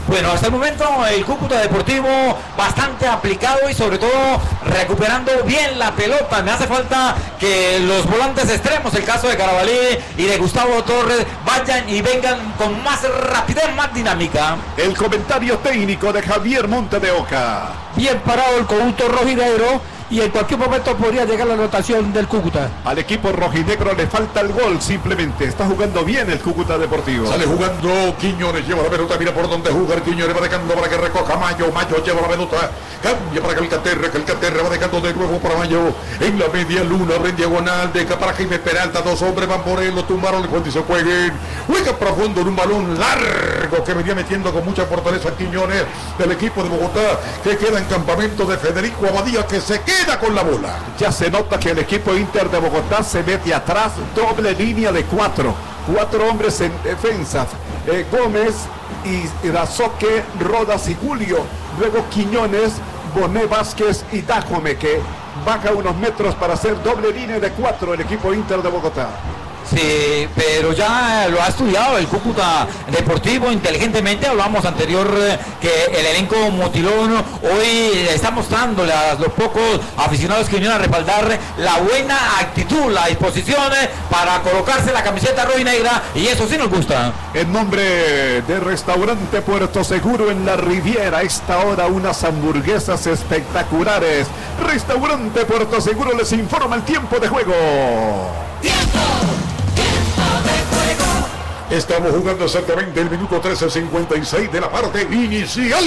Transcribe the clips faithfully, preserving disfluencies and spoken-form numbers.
Bueno, hasta el momento el Cúcuta Deportivo bastante aplicado y sobre todo recuperando bien la pelota. Me hace falta que los volantes extremos, el caso de Carabalí y de Gustavo Torres, vayan y vengan con más rapidez, más dinámica. El comentario técnico de Javier Monte de Oca. Bien parado el conjunto rojinegro y en cualquier momento podría llegar la anotación del Cúcuta. Al equipo rojinegro le falta el gol simplemente. Está jugando bien el Cúcuta Deportivo. Sale jugando Quiñones, lleva la pelota, mira por dónde jugar Quiñones, va dejando para que recoja Mayo. Mayo lleva la pelota, cambia para que el Caterre, que el Caterre va dejando de nuevo para Mayo. En la media luna, en diagonal, deja para Jaime Peralta. Dos hombres van por él, lo tumbaron el cuento y se jueguen. Juega profundo en un balón largo que venía metiendo con mucha fortaleza Quiñones del equipo de Bogotá, que queda en campamento de Federico Abadía, que se queda con la bola. Ya se nota que el equipo Inter de Bogotá se mete atrás, doble línea de cuatro. Cuatro hombres en defensa. Eh, Gómez y Irazoque, Rodas y Julio. Luego Quiñones, Bonet Vázquez y Dajome, que baja unos metros para hacer doble línea de cuatro el equipo Inter de Bogotá. Sí, pero ya lo ha estudiado el Cúcuta Deportivo inteligentemente. Hablamos anterior eh, que el elenco Motilón hoy está mostrándole a los pocos aficionados que vinieron a respaldar la buena actitud, la disposición eh, para colocarse la camiseta roja y negra, y eso sí nos gusta. En nombre de Restaurante Puerto Seguro en la Riviera, a esta hora unas hamburguesas espectaculares. Restaurante Puerto Seguro les informa el tiempo de juego. ¡Tiempo! Estamos jugando exactamente el minuto trece cincuenta y seis de la parte inicial.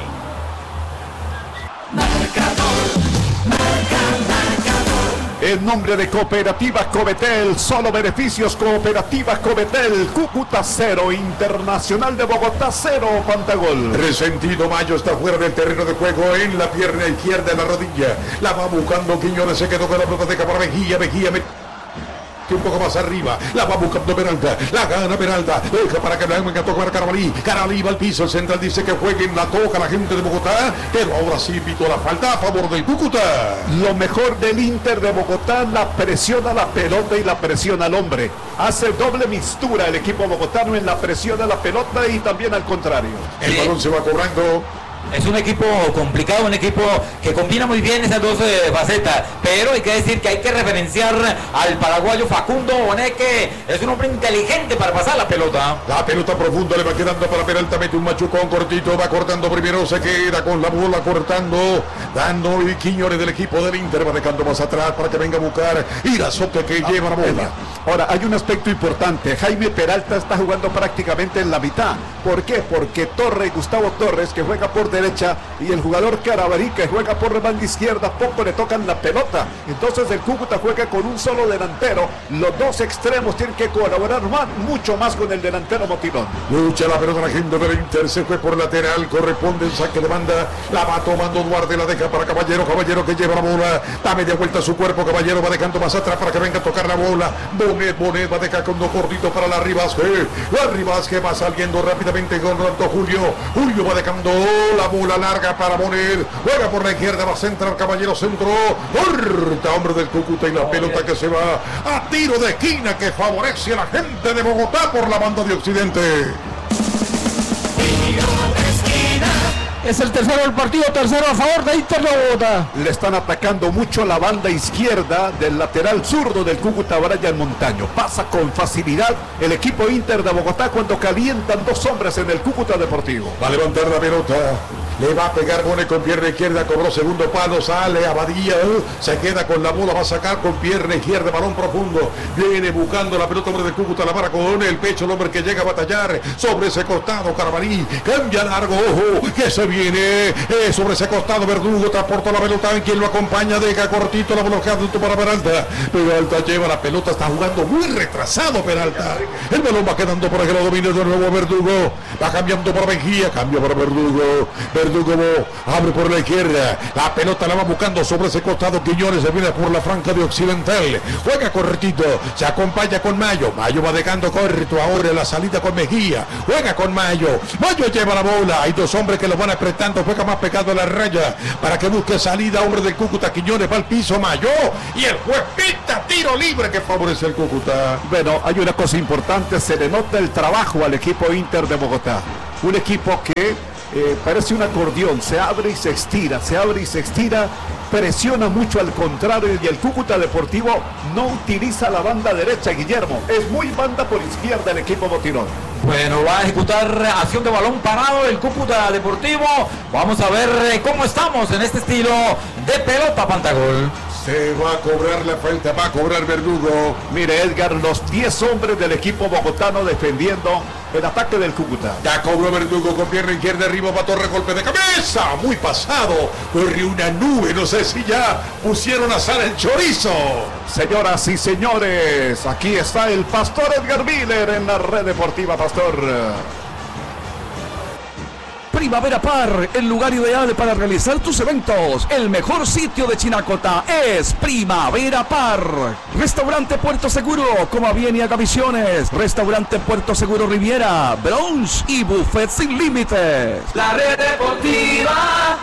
Marcador, marca, marcador. En nombre de Cooperativa Cobetel, solo beneficios. Cooperativa Cobetel, Cúcuta cero, Internacional de Bogotá cero, Pantagol. Resentido Mayo está fuera del terreno de juego, en la pierna izquierda, en la rodilla. La va buscando Quiñones, se quedó con la pelota de para Mejía, Mejía, Mejía. Un poco más arriba, la va buscando Peralta, la gana Peralta, deja para que la venga a tocar Carabalí. Carabalí va al piso, el central dice que jueguen, la toca la gente de Bogotá, pero ahora sí invitó la falta a favor del Cúcuta. Lo mejor del Inter de Bogotá, la presión a la pelota y la presión al hombre. Hace doble mistura el equipo bogotano en la presión a la pelota y también al contrario. El sí. balón se va cobrando. Es un equipo complicado, un equipo que combina muy bien esas dos eh, facetas, pero hay que decir que hay que referenciar al paraguayo Facundo Bonet, que es un hombre inteligente para pasar la pelota. La pelota profunda le va quedando para Peralta, mete un machucón cortito, va cortando primero, se queda con la bola cortando, dando y Quiñones del equipo del Inter va dejando más atrás para que venga a buscar Irazoque, que ah, lleva la bola. Ahora, hay un aspecto importante, Jaime Peralta está jugando prácticamente en la mitad. ¿Por qué? Porque Torres, Gustavo Torres, que juega por derecha, y el jugador Carabalí, que juega por la banda izquierda, poco le tocan la pelota. Entonces el Cúcuta juega con un solo delantero. Los dos extremos tienen que colaborar más, mucho más con el delantero Motilón. Lucha la pelota la gente del Inter, se fue por lateral, corresponde el saque de banda, la va tomando Duarte, la deja para Caballero, Caballero que lleva la bola, da media vuelta a su cuerpo, Caballero va dejando más atrás para que venga a tocar la bola. Bonet, Bonet va a dejar con dos cortitos para la Rivasque, la Rivasque va saliendo rápidamente con Ronaldo Julio, Julio va dejando la bola larga para Bonet, juega por la izquierda, va a centrar Caballero, centro, corta hombre del Cúcuta y la pelota que se va a tiro de esquina que favorece a la gente de Bogotá por la banda de Occidente. Es el tercero del partido, tercero a favor de Inter de Bogotá. Le están atacando mucho la banda izquierda del lateral zurdo del Cúcuta, Brian Montaño. Pasa con facilidad el equipo Inter de Bogotá cuando calientan dos hombres en el Cúcuta Deportivo. Va a levantar la pelota, le va a pegar Bonet con pierna izquierda, cobró segundo palo, sale Abadía, uh, se queda con la bola, va a sacar con pierna izquierda, balón profundo, viene buscando la pelota hombre del Cúcuta, la para con el pecho, el hombre que llega a batallar sobre ese costado, Carabalí, cambia largo, ojo, que se viene, eh, sobre ese costado, Verdugo transporta la pelota, en quien lo acompaña, deja cortito la bloquea para Peralta, Peralta lleva la pelota, está jugando muy retrasado Peralta, el balón va quedando por que lo domina de nuevo Verdugo, va cambiando para Mejía, cambia para Verdugo, Verdugo abre por la izquierda, la pelota la va buscando sobre ese costado, Quiñones se viene por la franja de Occidental, juega cortito, se acompaña con Mayo, Mayo va dejando corto ahora la salida con Mejía, juega con Mayo, Mayo lleva la bola, hay dos hombres que lo van apretando, juega más pegado a la raya, para que busque salida, hombre del Cúcuta, Quiñones va al piso, Mayo, y el juez pita tiro libre que favorece al Cúcuta. Bueno, hay una cosa importante, se le nota el trabajo al equipo Inter de Bogotá, un equipo que eh, parece un acordeón, se abre y se estira, se abre y se estira, presiona mucho al contrario y el Cúcuta Deportivo no utiliza la banda derecha, Guillermo, es muy banda por izquierda el equipo botinón. Bueno, va a ejecutar acción de balón parado el Cúcuta Deportivo. Vamos a ver cómo estamos en este estilo de pelota Pantagol. Se va a cobrar la falta, va a cobrar Verdugo. Mire, Edgar, los diez hombres del equipo bogotano defendiendo el ataque del Cúcuta. Ya cobró Verdugo con pierna izquierda arriba, va Torre, golpe de cabeza, muy pasado, corrió una nube, no sé si ya pusieron a sal el chorizo. Señoras y señores, aquí está el Pastor Edgar Miller en la red deportiva, Pastor. Primavera Par, el lugar ideal para realizar tus eventos. El mejor sitio de Chinacota es Primavera Par. Restaurante Puerto Seguro, Coma Bien y Haga Visiones. Restaurante Puerto Seguro Riviera, brunch y buffet sin límites. La red deportiva.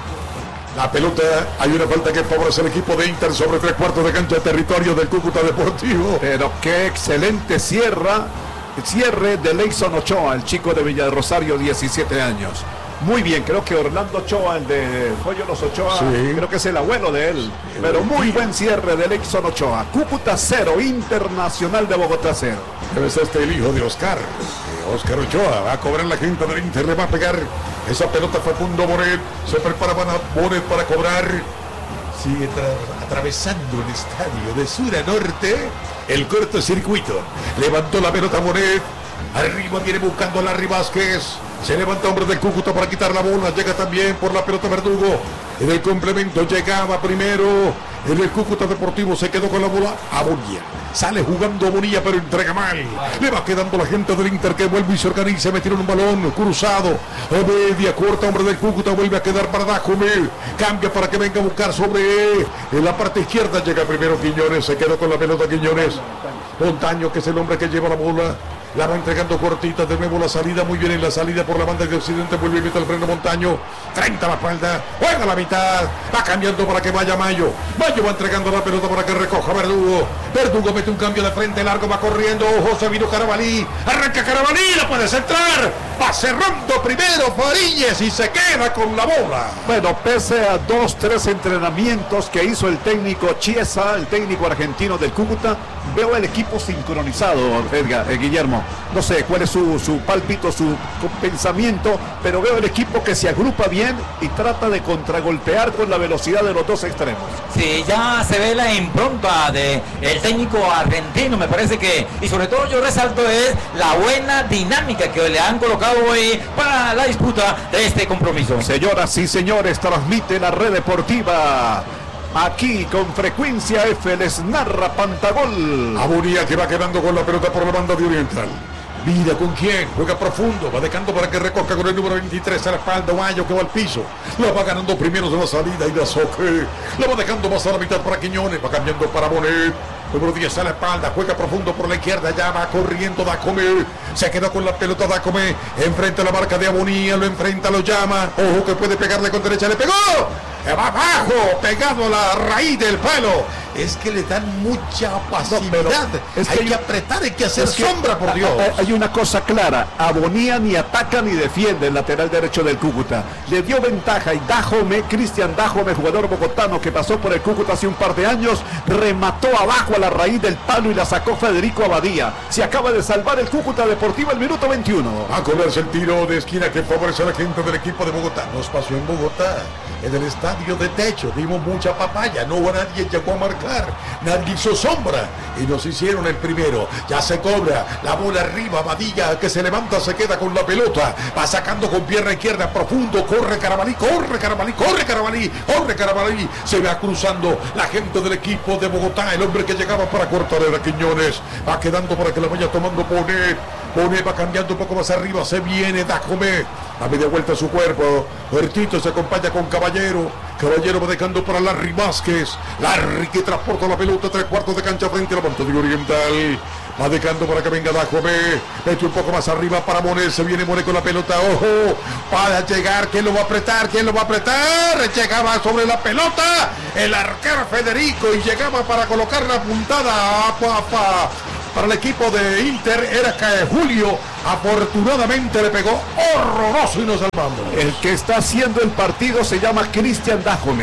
La pelota, hay una falta que favorece al equipo de Inter sobre tres cuartos de cancha de territorio del Cúcuta Deportivo. Pero qué excelente cierra. Cierre de Leison Ochoa, el chico de Villa de Rosario, diecisiete años. Muy bien, creo que Orlando Ochoa, el de Pollo Los Ochoa, sí. Creo que es el abuelo de él. Pero muy buen cierre de Leison Ochoa. Cúcuta cero, Internacional de Bogotá cero. Debe ser este el hijo de Oscar. Oscar Ochoa va a cobrar la gente del Inter, le va a pegar esa pelota Facundo Bonet. Se prepara para Bonet para cobrar. Sigue tra- atravesando el estadio de sur a norte. El cortocircuito. Levantó la pelota Bonet. Arriba viene buscando a Larry Vázquez. Se levanta hombre del Cúcuta para quitar la bola. Llega también por la pelota Verdugo. En el complemento llegaba primero. En el Cúcuta Deportivo se quedó con la bola a Bonilla. Sale jugando Bonilla, pero entrega mal. Le va quedando la gente del Inter que vuelve y se organiza. Metieron un balón cruzado. A media corta, hombre del Cúcuta vuelve a quedar para Dajome. Cambia para que venga a buscar sobre en la parte izquierda. Llega primero Quiñones. Se quedó con la pelota Quiñones. Montaño, que es el hombre que lleva la bola. La va entregando cortita, de nuevo la salida, muy bien en la salida por la banda de Occidente, vuelve y mete el freno Montaño, treinta la espalda, juega la mitad, va cambiando para que vaya Mayo, Mayo va entregando la pelota para que recoja Verdugo, Verdugo mete un cambio de frente largo, va corriendo, ojo, se vino Carabalí, arranca Carabalí, la puede centrar, va cerrando primero Faríñez y se queda con la bola. Bueno, pese a dos, tres entrenamientos que hizo el técnico Chiesa, el técnico argentino del Cúcuta, veo el equipo sincronizado, Edgar, eh, Guillermo. No sé cuál es su, su pálpito, su pensamiento, pero veo el equipo que se agrupa bien y trata de contragolpear con la velocidad de los dos extremos. Sí, ya se ve la impronta de el técnico argentino, me parece que, y sobre todo yo resalto es la buena dinámica que le han colocado hoy para la disputa de este compromiso. Señoras y señores, transmite la red deportiva. Aquí con frecuencia F les narra Pantagol. Aburía que va quedando con la pelota por la banda de Oriental. Mira con quién, juega profundo, va dejando para que recoja con el número veintitrés a la espalda, Mayo que va al piso, la va ganando primero de la salida y la soque, la va dejando más a la mitad para Quiñones, va cambiando para Bonet, número diez a la espalda, juega profundo por la izquierda, ya va corriendo Dacome, se queda con la pelota Dacome, enfrenta la marca de Abonía, lo enfrenta, lo llama, ojo que puede pegarle con derecha, le pegó, va abajo, pegado a la raíz del palo. Es que le dan mucha pasividad. No, es que hay que apretar, hay que hacer es sombra, que, por Dios. Hay una cosa clara, Abonía ni ataca ni defiende el lateral derecho del Cúcuta. Le dio ventaja y Dajome, Cristian Dajome, jugador bogotano que pasó por el Cúcuta hace un par de años, remató abajo a la raíz del palo y la sacó Federico Abadía. Se acaba de salvar el Cúcuta Deportivo el minuto veintiuno. Va a comerse el tiro de esquina que favorece a la gente del equipo de Bogotá. Nos pasó en Bogotá, en el estadio de techo, dimos mucha papaya, no hubo nadie llegó a marcar, nadie hizo sombra y nos hicieron el primero. Ya se cobra, la bola arriba, Badilla que se levanta, se queda con la pelota, va sacando con pierna izquierda profundo, corre Carabalí, corre Carabalí, corre Carabalí, corre Carabalí, se va cruzando la gente del equipo de Bogotá, el hombre que llegaba para cortar era Quiñones, va quedando para que la vaya tomando Bonet, Bonet va cambiando un poco más arriba, se viene Dajome, a media vuelta su cuerpo, Huertito se acompaña con Caballero, Caballero va dejando para Larry Vázquez, Larry que transporta la pelota, tres cuartos de cancha frente a la punta de Oriental, va dejando para que venga Dajome, mete un poco más arriba para Monet, se viene Monet con la pelota, ojo, para llegar, ¿quién lo va a apretar? ¿Quién lo va a apretar? Llegaba sobre la pelota, el arquero Federico y llegaba para colocar la puntada a Papa. para el equipo de Inter era que Julio afortunadamente le pegó horroroso y nos salvamos. El que está haciendo el partido se llama Cristian Dajome,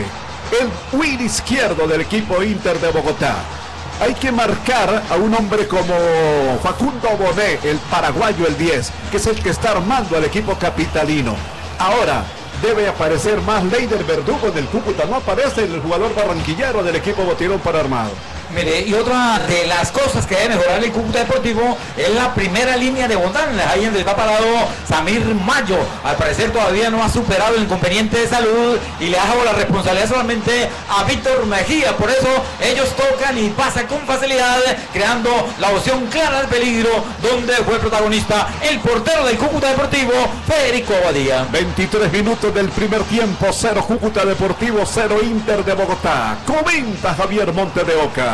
el win izquierdo del equipo Inter de Bogotá. Hay que marcar a un hombre como Facundo Bonet, el paraguayo, el diez, que es el que está armando al equipo capitalino. Ahora debe aparecer más Leider Verdugo del Cúcuta. No aparece el jugador barranquillero del equipo Botirón para armado. Mire, y otra de las cosas que debe mejorar el Cúcuta Deportivo es la primera línea de bondad. Ahí donde está parado Samir Mayo. Al parecer todavía no ha superado el inconveniente de salud y le ha dejado la responsabilidad solamente a Víctor Mejía. Por eso ellos tocan y pasan con facilidad, creando la opción clara del peligro, donde fue protagonista el portero del Cúcuta Deportivo, Federico Abadía. veintitrés minutos del primer tiempo, cero Cúcuta Deportivo, cero Inter de Bogotá. Comenta Javier Monte de Oca.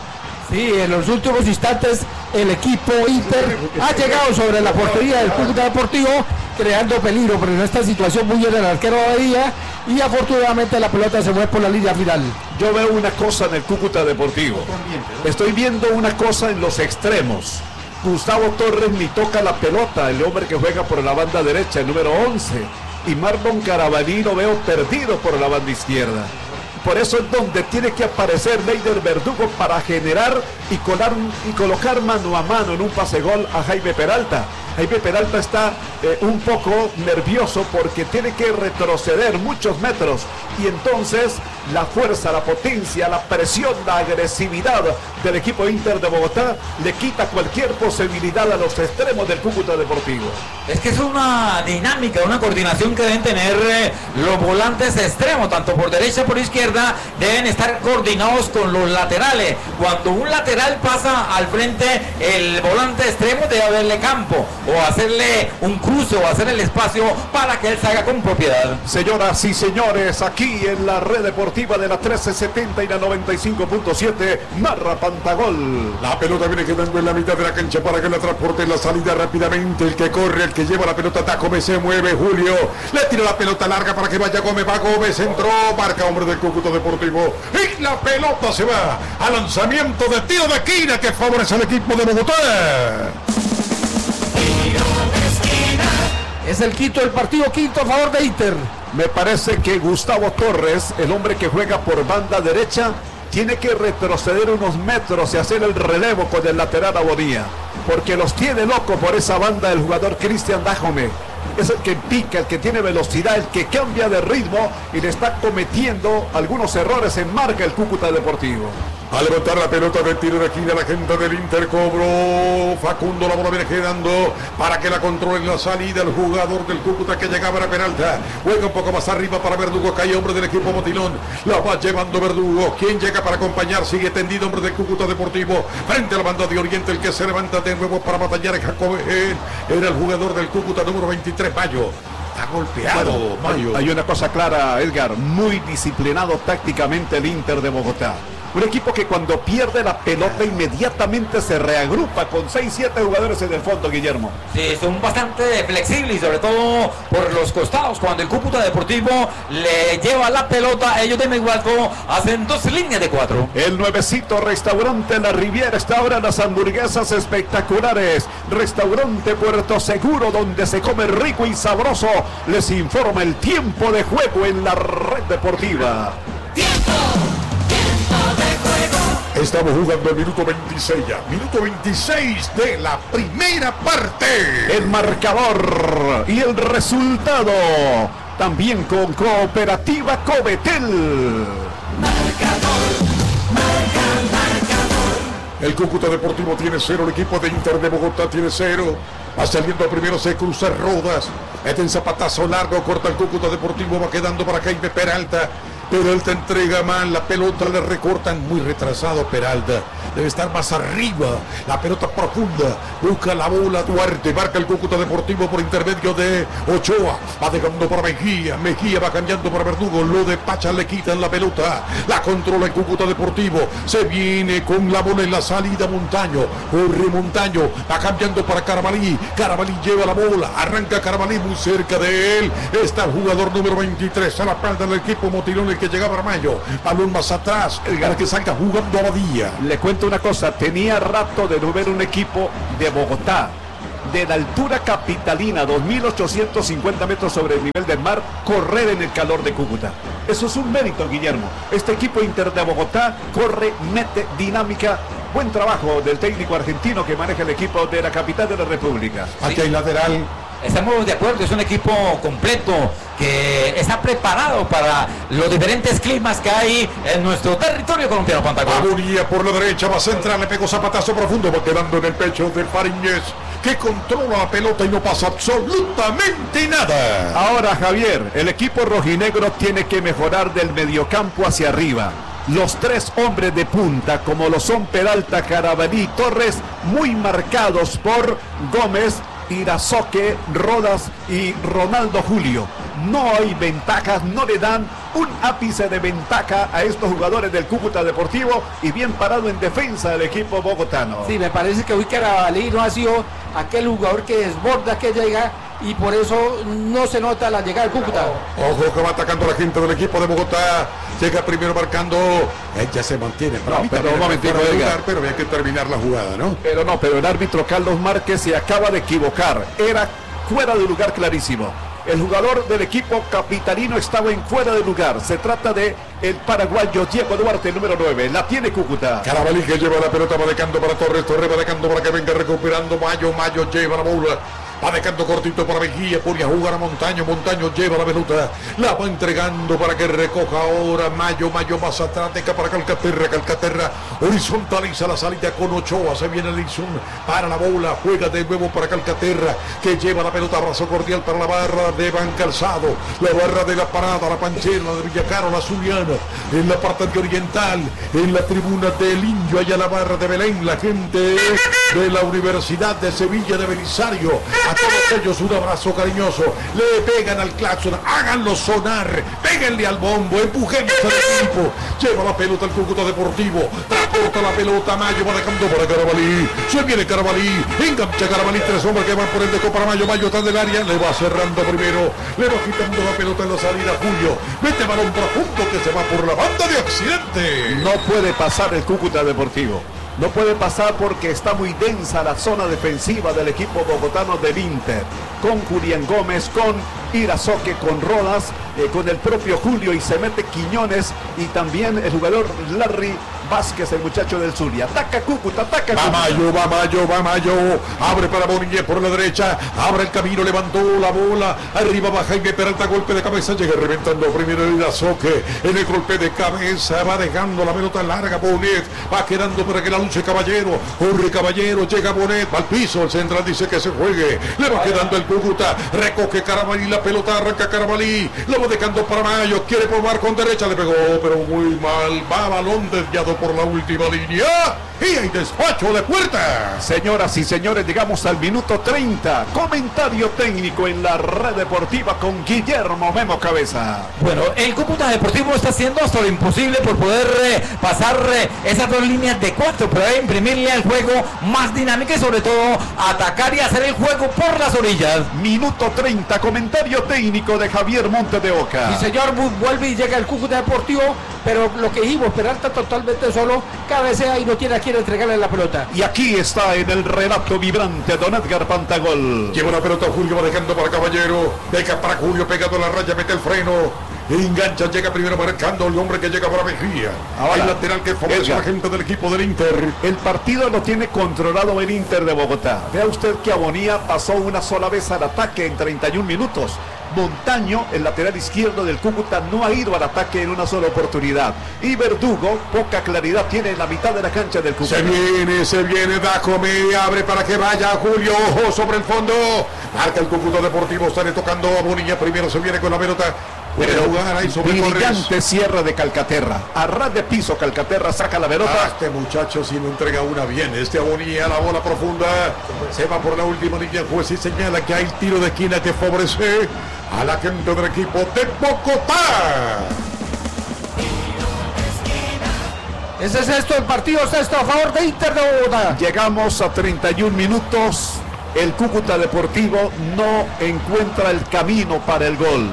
Sí, en los últimos instantes el equipo Inter ha llegado sobre la portería del Cúcuta Deportivo, creando peligro, pero en esta situación muy bien el arquero Abadía, y afortunadamente la pelota se fue por la línea final. Yo veo una cosa en el Cúcuta Deportivo. Estoy viendo una cosa en los extremos. Gustavo Torres ni toca la pelota, el hombre que juega por la banda derecha, el número once. Y Marlon Carabalí lo veo perdido por la banda izquierda. Por eso es donde tiene que aparecer Leider Verdugo para generar y, colar, y colocar mano a mano en un pase gol a Jaime Peralta. Jaime Peralta está eh, un poco nervioso porque tiene que retroceder muchos metros y entonces la fuerza, la potencia, la presión, la agresividad del equipo Inter de Bogotá le quita cualquier posibilidad a los extremos del Cúcuta Deportivo. Es que es una dinámica, una coordinación que deben tener eh, los volantes extremos, tanto por derecha como por izquierda, deben estar coordinados con los laterales. Cuando un lateral pasa al frente, el volante extremo debe haberle campo, o hacerle un cruce, o hacer el espacio para que él salga con propiedad. Señoras y señores, aquí en la red deportiva de la trece setenta y la noventa y cinco punto siete, narra Pantagol. La pelota viene quedando en la mitad de la cancha para que la transporte en la salida rápidamente. El que corre, el que lleva la pelota, está Gómez, se mueve Julio. Le tira la pelota larga para que vaya Gómez, va Gómez, entró, marca hombre del Cúcuta Deportivo. Y la pelota se va al lanzamiento de tiro de esquina que favorece al equipo de Bogotá. Es el quinto del partido, quinto a favor de Inter. Me parece que Gustavo Torres, el hombre que juega por banda derecha, tiene que retroceder unos metros y hacer el relevo con el lateral Abadía, porque los tiene loco por esa banda el jugador Cristian Dajome. Es el que pica, el que tiene velocidad, el que cambia de ritmo y le está cometiendo algunos errores en marca el Cúcuta Deportivo. A levantar la pelota de tiro de esquina, la gente del Inter cobró. Facundo, la bola viene quedando para que la controle en la salida el jugador del Cúcuta que llegaba a Peralta. Juega un poco más arriba para Verdugo, cae hombre del equipo Motilón. La va llevando Verdugo. ¿Quién llega para acompañar? Sigue tendido hombre del Cúcuta Deportivo. Frente a la banda de Oriente, el que se levanta de nuevo para batallar en Jacob. Era el jugador del Cúcuta número veintitrés, Mayo. Está golpeado, Bueno, Mayo. hay una cosa clara, Edgar, muy disciplinado tácticamente el Inter de Bogotá. Un equipo que cuando pierde la pelota inmediatamente se reagrupa con seis siete jugadores en el fondo, Guillermo. Sí, son bastante flexibles y sobre todo por los costados. Cuando el Cúcuta Deportivo le lleva la pelota, ellos de Megualco hacen dos líneas de cuatro. El nuevecito restaurante La Riviera está ahora las hamburguesas espectaculares. Restaurante Puerto Seguro, donde se come rico y sabroso. Les informa el tiempo de juego en la red deportiva. ¡Tiempo! Estamos jugando el minuto veintiséis ya. Minuto veintiséis de la primera parte. El marcador y el resultado. También con Cooperativa Cobetel. Marcador, marca, marcador. El Cúcuta Deportivo tiene cero. El equipo de Inter de Bogotá tiene cero. Va saliendo primero, se cruza Rodas. Mete en zapatazo largo, corta el Cúcuta Deportivo. Va quedando para Jaime Peralta. Peralta entrega mal, la pelota le recortan muy retrasado Peralta. Debe estar más arriba, la pelota profunda. Busca la bola Duarte, marca el Cúcuta Deportivo por intermedio de Ochoa. Va dejando para Mejía, Mejía va cambiando para Verdugo. Lo de Pacha le quitan la pelota. La controla el Cúcuta Deportivo. Se viene con la bola en la salida Montaño. Corre Montaño, va cambiando para Carabalí. Carabalí lleva la bola, arranca Carabalí muy cerca de él. Está el jugador número veintitrés a la espalda del equipo Motilón. el que llegaba Mayo. Balón más atrás, el para que salga jugando Abadía. Le cuento una cosa, tenía rato de no ver un equipo de Bogotá, de la altura capitalina, dos mil ochocientos cincuenta metros sobre el nivel del mar, correr en el calor de Cúcuta. Eso es un mérito, Guillermo. Este equipo Inter de Bogotá corre, mete, dinámica. Buen trabajo del técnico argentino que maneja el equipo de la capital de la República. Aquí hay lateral. Estamos de acuerdo, es un equipo completo que está preparado para los diferentes climas que hay en nuestro territorio colombiano, Pantagón. Abadía por la derecha, va a centrar, le pegó zapatazo profundo, va quedando en el pecho de Fariñez, que controla la pelota y no pasa absolutamente nada. Ahora, Javier, el equipo rojinegro tiene que mejorar del mediocampo hacia arriba. Los tres hombres de punta, como lo son Peralta, Carabalí y Torres, muy marcados por Gómez, Irazoque, Rodas y Ronaldo Julio. No hay ventajas, no le dan un ápice de ventaja a estos jugadores del Cúcuta Deportivo, y bien parado en defensa del equipo bogotano. Sí, me parece que hoy Carabalí no ha sido aquel jugador que desborda, que llega, y por eso no se nota la llegada del Cúcuta. Ojo que va atacando la gente del equipo de Bogotá. Llega primero marcando. Ella se mantiene. Para No, mí pero también un momentito, fuera de oiga. lugar, pero había que terminar la jugada, ¿no? Pero no, pero el árbitro Carlos Márquez se acaba de equivocar. Era fuera de lugar clarísimo. El jugador del equipo capitalino estaba en fuera de lugar. Se trata de el paraguayo Diego Duarte, el número nueve. La tiene Cúcuta. Carabalí que lleva la pelota, va dejando para Torres, Torres va dejando para que venga recuperando Mayo, Mayo lleva la bola. Va dejando cortito para Mejía, pone a jugar a Montaño, Montaño lleva la pelota, la va entregando para que recoja ahora Mayo, Mayo más atrás, deja para Calcaterra, Calcaterra horizontaliza la salida con Ochoa, se viene Lizún, para la bola, juega de nuevo para Calcaterra, que lleva la pelota, abrazo cordial para la barra de Van Calzado, la barra de la parada, la panchera, la de Villacaro, la Zuliana, en la parte de oriental, en la tribuna del Indio, allá la barra de Belén, la gente de la Universidad de Sevilla de Belisario. A todos ellos un abrazo cariñoso, le pegan al claxon, háganlo sonar, péguenle al bombo, empujemos al equipo, lleva la pelota al Cúcuta Deportivo, transporta la pelota, Mayo va dejando para Carabalí, se viene Carabalí, engancha Carabalí, tres hombres que van por el deco para Mayo, Mayo está del área, le va cerrando primero, le va quitando la pelota en la salida, Julio, mete balón profundo que se va por la banda de Occidente. No puede pasar el Cúcuta Deportivo. No puede pasar porque está muy densa la zona defensiva del equipo bogotano del Inter. Con Julián Gómez, con Irazoque, con Rodas, eh, con el propio Julio, y se mete Quiñones y también el jugador Larry Vázquez, el muchacho del Zulia. Ataca Cúcuta, ataca Va Cúcuta. Mayo, va Mayo, va Mayo, abre para Bonilla por la derecha, abre el camino, levantó la bola, arriba va Jaime Peralta, golpe de cabeza, llega reventando primero el Irazoque, en el golpe de cabeza, va dejando la pelota larga, Bonet, va quedando para que la luche Caballero, corre Caballero, llega Bonet, va al piso, el central dice que se juegue, le va quedando el Cúcuta, recoge Carabalí, la pelota arranca Carabalí, lo va dejando para Mayo, quiere probar con derecha, le pegó, pero muy mal, va balón desviado por la última línea, y hay despacho de puerta. Señoras y señores, llegamos al minuto treinta. Comentario técnico en la red deportiva con Guillermo Memo Cabeza. Bueno, el Cúcuta Deportivo está haciendo hasta lo imposible por poder eh, pasar eh, esas dos líneas de cuatro, pero debe imprimirle al juego más dinámica y sobre todo atacar y hacer el juego por las orillas. Minuto treinta, comentario técnico de Javier Monte de Oca. Y señor, vuelve y llega el Cúcuta Deportivo, pero lo que dijimos, Peralta totalmente solo, cabecea y no tiene a quien entregarle la pelota. Y aquí está en el relato vibrante don Edgar Pantagol. Lleva la pelota Julio, va dejando para Caballero, deja para Julio, pegando la raya, mete el freno, engancha, llega primero marcando el hombre que llega para Mejía. Ahora, el lateral que favorece Edgar. a la gente del equipo del Inter. El partido lo tiene controlado el Inter de Bogotá. Vea usted que Abonía pasó una sola vez al ataque en treinta y un minutos. Montaño, el lateral izquierdo del Cúcuta, no ha ido al ataque en una sola oportunidad. Y Verdugo, poca claridad tiene en la mitad de la cancha del Cúcuta. Se viene, se viene Dacome, abre para que vaya Julio, ojo sobre el fondo. Marca el Cúcuta Deportivo, sale tocando a Bonilla, primero se viene con la pelota. Puede Pero jugar ahí sobre Torres. brillante cierre de Calcaterra. A ras de piso, Calcaterra saca la Ah, pelota. este muchacho si no entrega una bien. Este Abonía, la bola profunda. Se va por la última línea. El juez y señala que hay tiro de esquina que favorece a la gente del equipo de Bogotá. Ese es esto, el partido sexto a favor de Inter de Bogotá. Llegamos a treinta y un minutos. El Cúcuta Deportivo no encuentra el camino para el gol.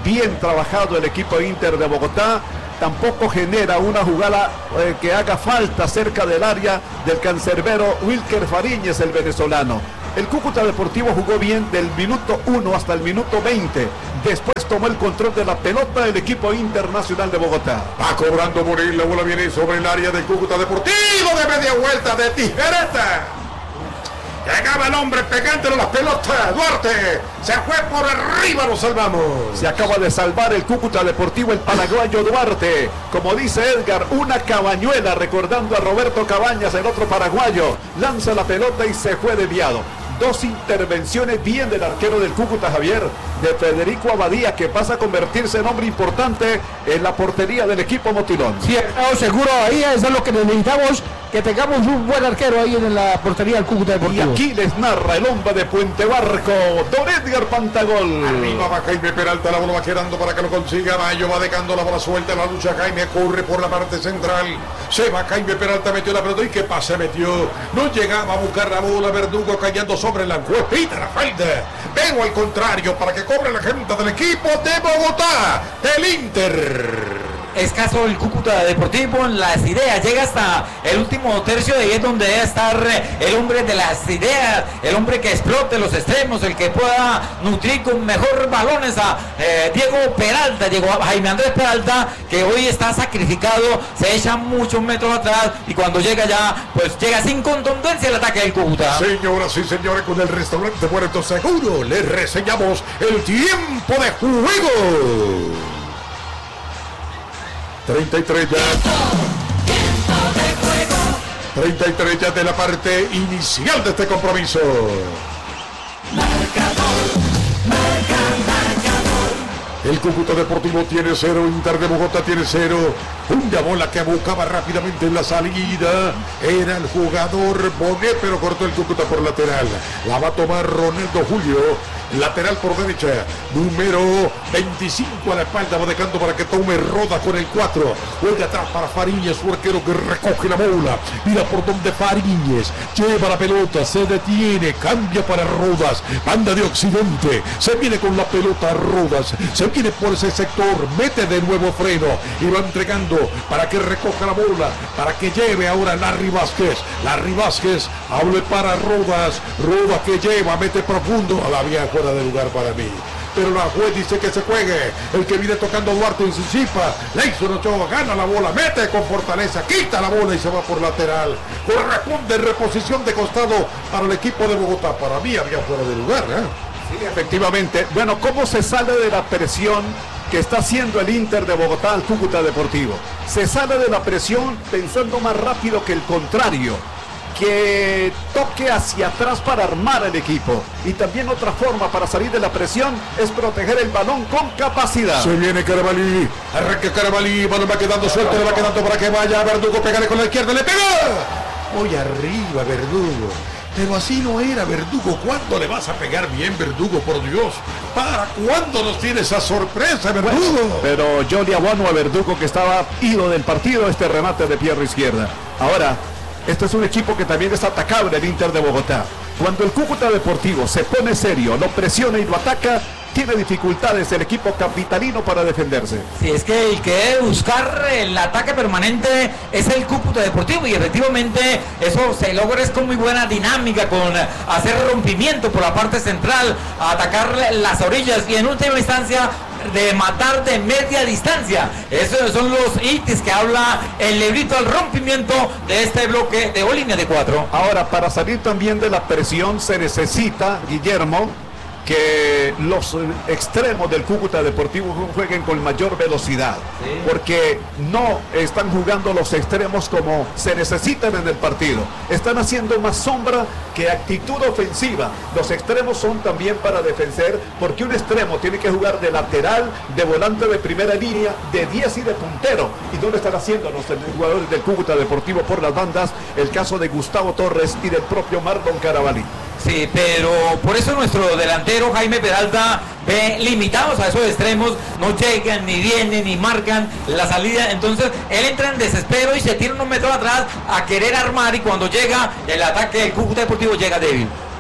bien trabajado el equipo Inter de Bogotá. Tampoco genera una jugada eh, que haga falta cerca del área del cancerbero Wilker Fariñez, el venezolano. El Cúcuta Deportivo jugó bien del minuto uno hasta el minuto veinte. Después tomó el control de la pelota el equipo Internacional de Bogotá. Va cobrando Moril, la bola viene sobre el área del Cúcuta Deportivo de media vuelta de tijereta. Llegaba el hombre pegándole las pelotas. Duarte se fue por arriba, lo salvamos. Se acaba de salvar el Cúcuta Deportivo, el paraguayo Duarte. Como dice Edgar, una cabañuela, recordando a Roberto Cabañas, el otro paraguayo. Lanza la pelota y se fue desviado. Dos intervenciones bien del arquero del Cúcuta, Javier, de Federico Abadía, que pasa a convertirse en hombre importante en la portería del equipo motilón. Sí, seguro ahí, eso es lo que necesitamos, que tengamos un buen arquero ahí en la portería del Cúcuta Deportivo. Y aquí les narra el hombre de Puente Barco, don Edgar Pantagol. Arriba va Jaime Peralta, la bola va quedando para que lo consiga. Mayo va dejando la bola suelta, la lucha Jaime, corre por la parte central. Se va Jaime Peralta, metió la pelota y qué pase metió. No llegaba a buscar la bola, Verdugo cayendo sobre la juez, pita la falta. Pero al contrario, para que cobre la gente del equipo de Bogotá, del Inter. Escaso el Cúcuta Deportivo en las ideas, llega hasta el último tercio de ahí es donde debe estar el hombre de las ideas, el hombre que explote los extremos, el que pueda nutrir con mejor balones a eh, Diego Peralta, llegó a Jaime Andrés Peralta, que hoy está sacrificado, se echa muchos metros atrás y cuando llega ya, pues llega sin contundencia el ataque del Cúcuta. Señoras y señores, con el restaurante Puerto Seguro les reseñamos el tiempo de juego. treinta y tres ya. treinta y tres ya de la parte inicial de este compromiso. Marcador, marca, marcador. El Cúcuta Deportivo tiene cero, Inter de Bogotá tiene cero. Una bola que buscaba rápidamente en la salida. Era el jugador Bonet, pero cortó el Cúcuta por lateral. La va a tomar Ronaldo Julio. Lateral por derecha, número veinticinco a la espalda, va dejando para que tome Roda con el cuatro. Juega atrás para Fariñez, su arquero que recoge la bola. Mira por donde Fariñez lleva la pelota, se detiene, cambia para Rodas. Banda de Occidente, se viene con la pelota Rodas, se viene por ese sector, mete de nuevo freno y va entregando para que recoja la bola, para que lleve ahora Larry Vázquez. Larry Vázquez, hable para Rodas, Rodas que lleva, mete profundo a la vía fuera de lugar para mí, pero la juez dice que se juegue. El que viene tocando Duarte en su chipa, Leison Ochoa gana la bola, mete con fortaleza, quita la bola y se va por lateral. Corresponde reposición de costado para el equipo de Bogotá. Para mí había fuera de lugar, ¿eh? Sí, efectivamente. Bueno, ¿cómo se sale de la presión que está haciendo el Inter de Bogotá al Cúcuta Deportivo? Se sale de la presión pensando más rápido que el contrario, que toque hacia atrás para armar el equipo. Y también otra forma para salir de la presión es proteger el balón con capacidad. Se viene Carabalí, arranca Carabalí, balón va quedando suelto, le va quedando para que vaya Verdugo, pegarle con la izquierda, le pega. Muy arriba Verdugo. Pero así no era Verdugo. ¿Cuándo le vas a pegar bien, Verdugo? Por Dios. ¿Para cuándo nos tiene esa sorpresa, Verdugo? Bueno, pero yo le abono a Verdugo que estaba ido del partido este remate de pierna izquierda. Ahora, este es un equipo que también es atacable, el Inter de Bogotá. Cuando el Cúcuta Deportivo se pone serio, lo presiona y lo ataca, tiene dificultades el equipo capitalino para defenderse. Sí, es que el que debe buscar el ataque permanente es el Cúcuta Deportivo y efectivamente eso se logra es con muy buena dinámica, con hacer rompimiento por la parte central, atacar las orillas y en última instancia de matar de media distancia. Esos son los hitos que habla el librito al rompimiento de este bloque de línea de cuatro. Ahora, para salir también de la presión se necesita, Guillermo, que los extremos del Cúcuta Deportivo jueguen con mayor velocidad, sí, porque no están jugando los extremos como se necesitan en el partido. Están haciendo más sombra que actitud ofensiva. Los extremos son también para defender, porque un extremo tiene que jugar de lateral, de volante de primera línea, de diez y de puntero. ¿Y dónde están haciendo los jugadores del Cúcuta Deportivo por las bandas? El caso de Gustavo Torres y del propio Marlon Carabalí. Sí, pero por eso nuestro delantero Jaime Peralta ve limitados a esos extremos, no llegan, ni vienen, ni marcan la salida, entonces él entra en desespero y se tira unos metros atrás a querer armar y cuando llega el ataque del Cúcuta Deportivo llega débil.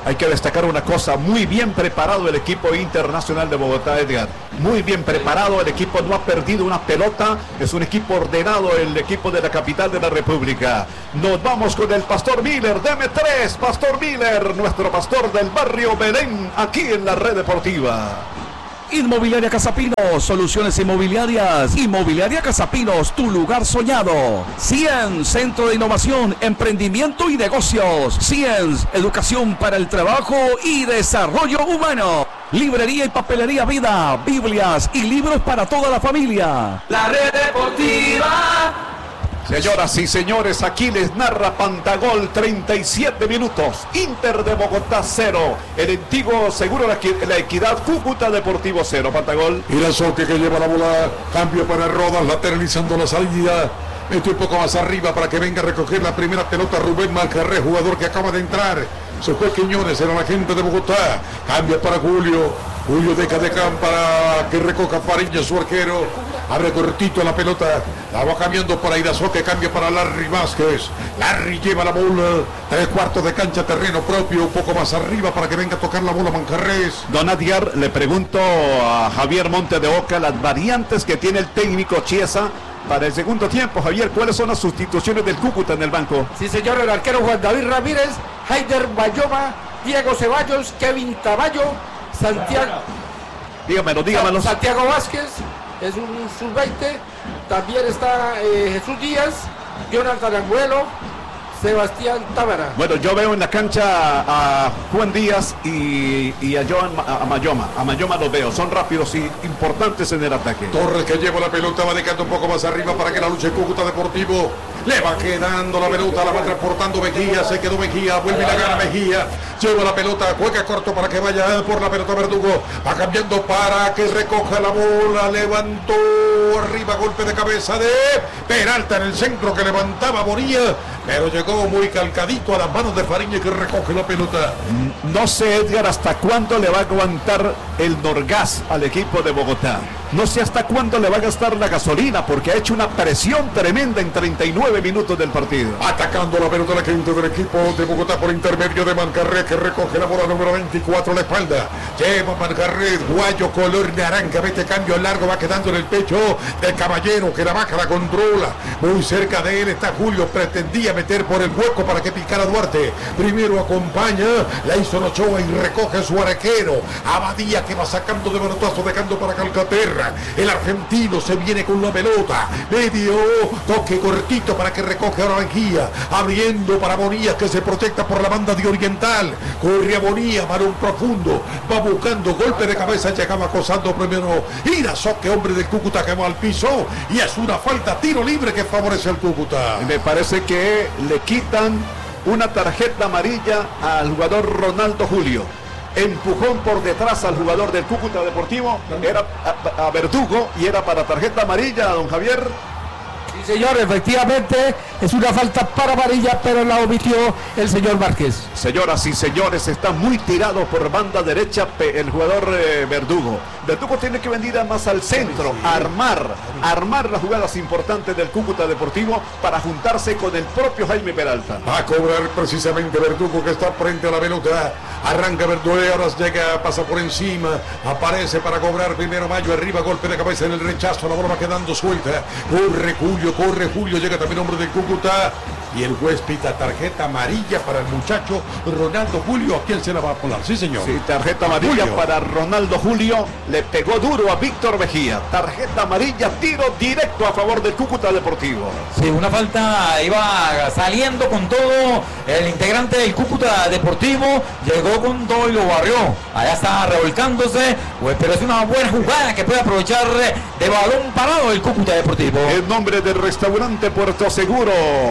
Hay que destacar una cosa, muy bien preparado el equipo Internacional de Bogotá, Edgar. Muy bien preparado, el equipo no ha perdido una pelota, es un equipo ordenado, el equipo de la capital de la República. Nos vamos con el Pastor Miller, deme tres, Pastor Miller, nuestro pastor del barrio Belén, aquí en la Red Deportiva. Inmobiliaria Casapinos, soluciones inmobiliarias. Inmobiliaria Casapinos, tu lugar soñado. Ciens, Centro de Innovación, Emprendimiento y Negocios. Ciens, Educación para el Trabajo y Desarrollo Humano. Librería y Papelería Vida, Biblias y libros para toda la familia. La Red Deportiva. Señoras y señores, aquí les narra Pantagol, treinta y siete minutos, Inter de Bogotá cero, el antiguo Seguro La, la Equidad, Cúcuta Deportivo cero, Pantagol. Irazoque que lleva la bola, cambio para Rodas, lateralizando la salida, mete un poco más arriba para que venga a recoger la primera pelota Rubén Malcarré, jugador que acaba de entrar. Se fue Quiñones, era la gente de Bogotá, cambia para Julio, Julio deja de campo para que recoja Fariña, su arquero, abre cortito la pelota, la va cambiando para Irazoque, cambia para Larry Vázquez, Larry lleva la bola, tres cuartos de cancha, terreno propio, un poco más arriba para que venga a tocar la bola Manjarrés. Don Adgar, le pregunto a Javier Monte de Oca las variantes que tiene el técnico Chiesa para el segundo tiempo. Javier, ¿cuáles son las sustituciones del Cúcuta en el banco? Sí, señor, el arquero Juan David Ramírez, Haider Bayoma, Diego Ceballos, Kevin Tamayo, Santiago. Dígamelo, dígamelo. Santiago Vázquez, es un sub veinte. También está eh, Jesús Díaz, Jonathan Anguelo, Sebastián Tábara. Bueno, yo veo en la cancha a Juan Díaz y, y a Joan a, a Mayoma. A Mayoma los veo, son rápidos y importantes en el ataque. Torres que lleva la pelota, va dejando un poco más arriba para que la luche Cúcuta Deportivo. Le va quedando la pelota, la va transportando Mejía, se quedó Mejía, vuelve y la gana Mejía. Lleva la pelota, juega corto para que vaya por la pelota Verdugo. Va cambiando para que recoja la bola, levantó arriba, golpe de cabeza de Peralta en el centro que levantaba Bonilla, pero llegó muy calcadito a las manos de Fariña que recoge la pelota. No sé, Edgar, hasta cuándo le va a aguantar el Norgas al equipo de Bogotá. No sé hasta cuándo le va a gastar la gasolina, porque ha hecho una presión tremenda en treinta y nueve minutos del partido. Atacando la pelota la gente del equipo de Bogotá por intermedio de Manjarré, que recoge la bola número veinticuatro a la espalda. Lleva Manjarré, guayo color naranja, mete cambio largo, va quedando en el pecho del Caballero, que la baja, la controla. Muy cerca de él está Julio, pretendía meter por el hueco para que picara Duarte. Primero acompaña, la hizo Ochoa y recoge su arquero. Abadía, que va sacando de manotazo, dejando para Calcaterra. El argentino se viene con la pelota, medio toque cortito para que recoge a Mejía, abriendo para Bonilla, que se protecta por la banda de Oriental. Corre a Bonilla, balón profundo, va buscando golpe de cabeza, llegaba acosando primero Irazoque, hombre del Cúcuta, que va al piso y es una falta, tiro libre que favorece al Cúcuta. Me parece que le quitan una tarjeta amarilla al jugador Ronaldo Julio. Empujón por detrás al jugador del Cúcuta Deportivo, era a, a Verdugo y era para tarjeta amarilla, don Javier. Sí, señor, efectivamente es una falta para amarilla, pero la omitió el señor Márquez. Señoras y señores, está muy tirado por banda derecha el jugador eh, Verdugo. Verdugo tiene que venir más al centro, armar, armar las jugadas importantes del Cúcuta Deportivo para juntarse con el propio Jaime Peralta. Va a cobrar precisamente Verdugo, que está frente a la pelota. Arranca Verdugo, ahora llega, pasa por encima, aparece para cobrar primero Mayo, arriba, golpe de cabeza en el rechazo, la bola va quedando suelta. Corre Julio, corre Julio, llega también hombre del Cúcuta. Y el juez pita tarjeta amarilla para el muchacho Ronaldo Julio. ¿A quién se la va a poner? Sí, señor. Sí, tarjeta amarilla Julio. para Ronaldo Julio. Le pegó duro a Víctor Mejía. Tarjeta amarilla, tiro directo a favor del Cúcuta Deportivo. Sí, una falta, iba saliendo con todo el integrante del Cúcuta Deportivo, llegó con todo y lo barrió. Allá está revolcándose, pues, pero es una buena jugada que puede aprovechar de balón parado el Cúcuta Deportivo. El nombre del restaurante Puerto Seguro,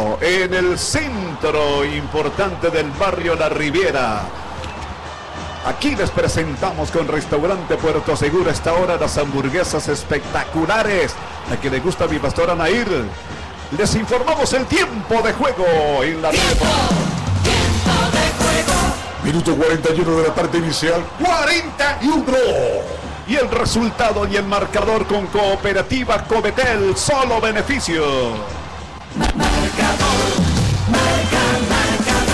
en el centro importante del barrio La Riviera. Aquí les presentamos con Restaurante Puerto Seguro esta hora las hamburguesas espectaculares. A quien le gusta mi pastora Nair. Les informamos el tiempo de juego en la Tiempo, tiempo de juego. Minuto cuarenta y uno de la parte inicial. cuarenta y uno. Y el resultado y el marcador con Cooperativa Cometel, solo beneficio. Marcador, marca, marcador.